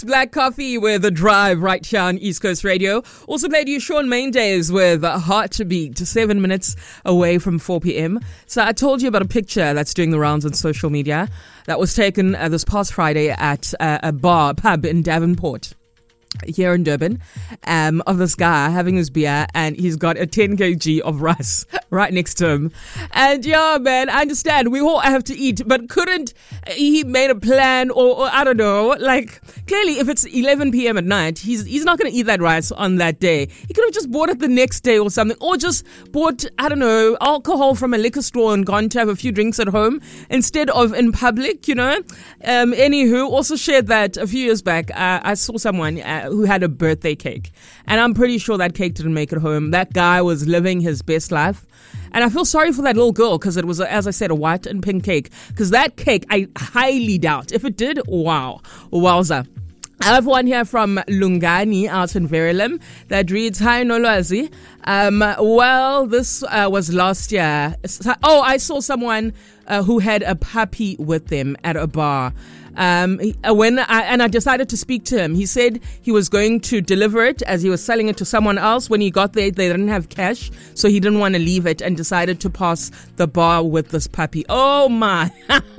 Black Coffee with The Drive right here on East Coast Radio. Also played you Shawn Mendes with Heartbeat, 7 minutes away from 4 p.m. So I told you about a picture that's doing the rounds on social media that was taken this past Friday at a pub in Devonport, here in Durban, of this guy having his beer, and he's got a 10 kg of rice right next to him. And yeah, man, I understand we all have to eat, but couldn't he made a plan or I don't know, like clearly if it's 11 p.m. at night, he's not going to eat that rice on that day. He could have just bought it the next day or something, or just bought, I don't know, alcohol from a liquor store and gone to have a few drinks at home instead of in public, you know. Anywho, also shared that a few years back, I saw someone who had a birthday cake, and I'm pretty sure that cake didn't make it home. That guy was living his best life, and I feel sorry for that little girl because it was, as I said, a white and pink cake, because that cake, I highly doubt if it did, wowza. I have one here from Lungani out in Verulam that reads, "Hi Nolwazi. Well, this was last year. I saw someone who had a puppy with them at a bar. I decided to speak to him. He said he was going to deliver it as he was selling it to someone else. When he got there, they didn't have cash, so he didn't want to leave it and decided to pass the bar with this puppy. Oh my."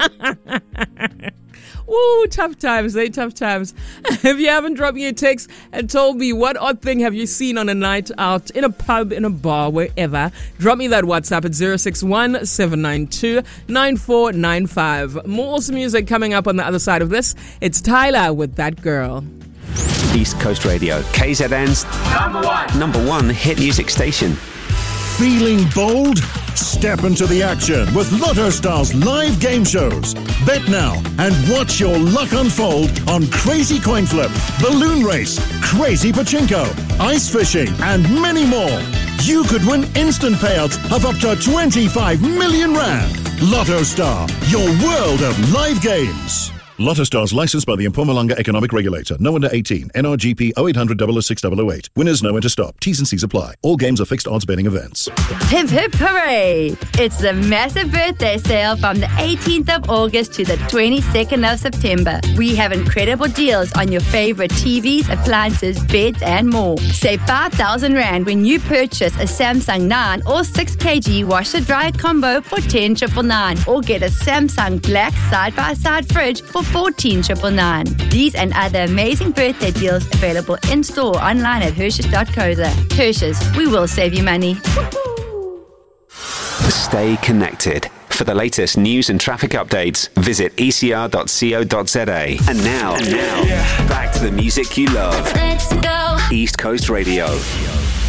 Ooh, tough times, tough times. If you haven't dropped me a text and told me what odd thing have you seen on a night out, in a pub, in a bar, wherever, drop me that WhatsApp at 061 792 9495. More awesome music coming up on the other side of this. It's Tyler with That Girl. East Coast Radio, KZN's number one hit music station. Feeling bold? Step into the action with Lotto Star's live game shows. Bet now and watch your luck unfold on Crazy Coin Flip, Balloon Race, Crazy Pachinko, Ice Fishing, and many more. You could win instant payouts of up to 25 million rand. Lotto Star, your world of live games. Lotto Stars licensed by the Mpumalanga Economic Regulator. No under 18. NRGP 0800 006 008. Winners know when to stop. T's and C's apply. All games are fixed odds betting events. Hip hip hooray! It's the massive birthday sale from the 18th of August to the 22nd of September. We have incredible deals on your favorite TVs, appliances, beds, and more. Save 5,000 Rand when you purchase a Samsung 9 or 6 kg washer-dryer combo for 10,999, or get a Samsung Black side-by-side fridge for 14,999. These and other amazing birthday deals available in-store, online at Hershey's.co.za. Hershey's, we will save you money. Stay connected. For the latest news and traffic updates, visit ecr.co.za. And now, back to the music you love. Let's go. East Coast Radio.